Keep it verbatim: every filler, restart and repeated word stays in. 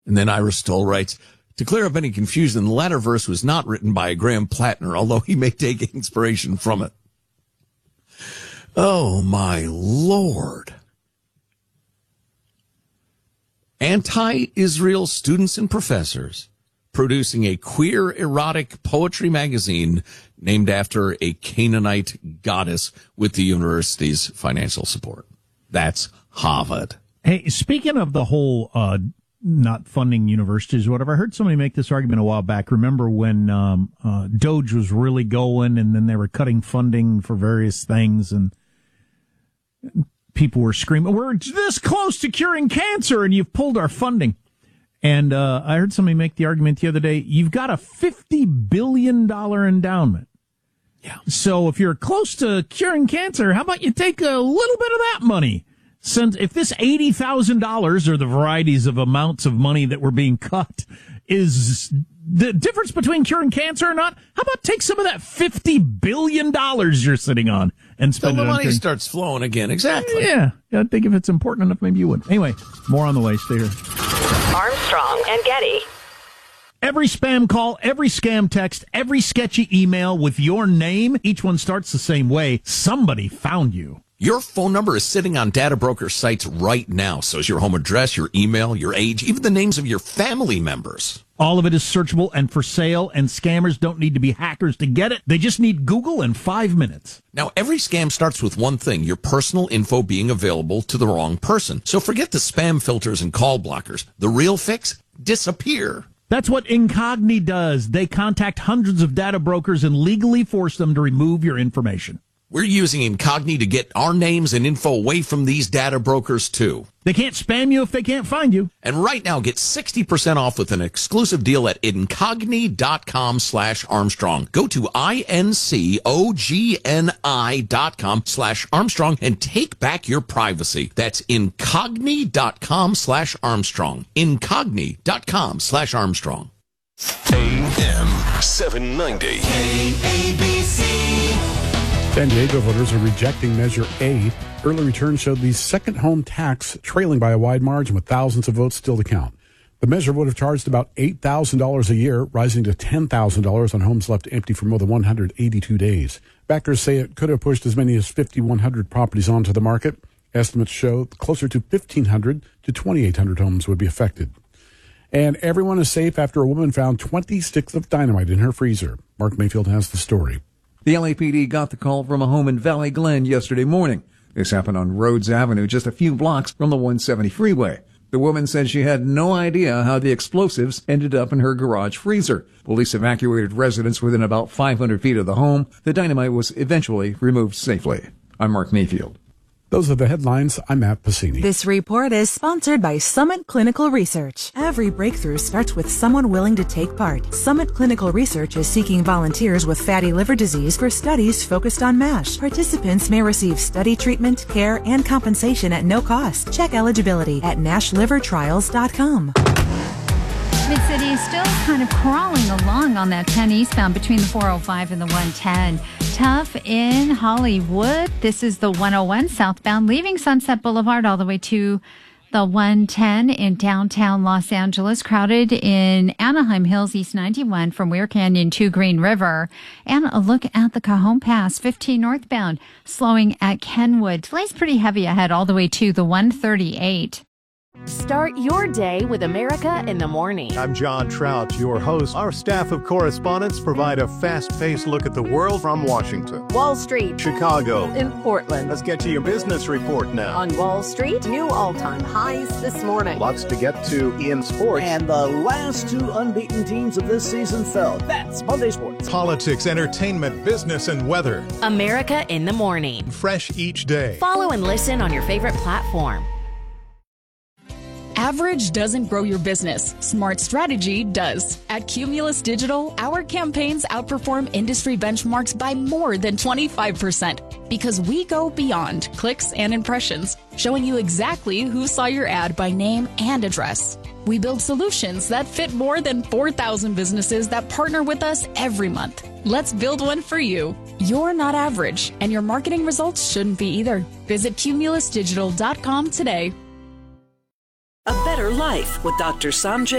And then Ira Stoll writes, to clear up any confusion, the latter verse was not written by Graham Plattner, although he may take inspiration from it. Oh, my Lord. Anti-Israel students and professors producing a queer erotic poetry magazine named after a Canaanite goddess with the university's financial support. That's Harvard. Hey, speaking of the whole uh, not funding universities or whatever, I heard somebody make this argument a while back. Remember when um, uh, Doge was really going and then they were cutting funding for various things and people were screaming, we're this close to curing cancer and you've pulled our funding. And uh, I heard somebody make the argument the other day, you've got a fifty billion dollars endowment. Yeah. So if you're close to curing cancer, how about you take a little bit of that money? Since if this eighty thousand dollars or the varieties of amounts of money that were being cut is the difference between curing cancer or not, how about take some of that fifty billion dollars you're sitting on and spend so it the on money curing- starts flowing again. Exactly. Yeah. I think if it's important enough, maybe you would. Anyway, more on the way. Stay here. Armstrong and Getty. Every spam call, every scam text, every sketchy email with your name, each one starts the same way. Somebody found you. Your phone number is sitting on data broker sites right now. So is your home address, your email, your age, even the names of your family members. All of it is searchable and for sale, and scammers don't need to be hackers to get it. They just need Google in five minutes. Now, every scam starts with one thing, your personal info being available to the wrong person. So forget the spam filters and call blockers. The real fix? Disappear. That's what Incogni does. They contact hundreds of data brokers and legally force them to remove your information. We're using Incogni to get our names and info away from these data brokers, too. They can't spam you if they can't find you. And right now, get sixty percent off with an exclusive deal at Incogni.com slash Armstrong. Go to I-N-C-O-G-N-I dot com slash Armstrong and take back your privacy. That's Incogni.com slash Armstrong. Incogni.com slash Armstrong. A M seven ninety. K A B C. San Diego voters are rejecting Measure A. Early returns showed the second home tax trailing by a wide margin with thousands of votes still to count. The measure would have charged about eight thousand dollars a year, rising to ten thousand dollars on homes left empty for more than one hundred eighty-two days. Backers say it could have pushed as many as five thousand one hundred properties onto the market. Estimates show closer to fifteen hundred to twenty-eight hundred homes would be affected. And everyone is safe after a woman found twenty sticks of dynamite in her freezer. Mark Mayfield has the story. The L A P D got the call from a home in Valley Glen yesterday morning. This happened on Rhodes Avenue, just a few blocks from the one seventy freeway. The woman said she had no idea how the explosives ended up in her garage freezer. Police evacuated residents within about five hundred feet of the home. The dynamite was eventually removed safely. I'm Mark Mayfield. Those are the headlines. I'm Matt Pacini. This report is sponsored by Summit Clinical Research. Every breakthrough starts with someone willing to take part. Summit Clinical Research is seeking volunteers with fatty liver disease for studies focused on MASH. Participants may receive study treatment, care, and compensation at no cost. Check eligibility at nash liver trials dot com. Mid-City is still kind of crawling along on that ten eastbound between the four oh five and the one ten. Tough in Hollywood. This is the one oh one southbound, leaving Sunset Boulevard all the way to the one ten in downtown Los Angeles. Crowded in Anaheim Hills, East ninety-one from Weir Canyon to Green River. And a look at the Cajon Pass, fifteen northbound, slowing at Kenwood. Delays pretty heavy ahead all the way to the one thirty-eight. Start your day with America in the Morning. I'm John Trout, your host. Our staff of correspondents provide a fast-paced look at the world from Washington, Wall Street, Chicago, and Portland. Let's get to your business report now. On Wall Street, new all-time highs this morning. Lots to get to in sports. And the last two unbeaten teams of this season fell. That's Monday Sports. Politics, entertainment, business, and weather. America in the Morning. Fresh each day. Follow and listen on your favorite platform. Average doesn't grow your business. Smart strategy does. At Cumulus Digital, our campaigns outperform industry benchmarks by more than twenty-five percent because we go beyond clicks and impressions, showing you exactly who saw your ad by name and address. We build solutions that fit more than four thousand businesses that partner with us every month. Let's build one for you. You're not average, and your marketing results shouldn't be either. Visit cumulus digital dot com today. A better look Life with Doctor Sanjay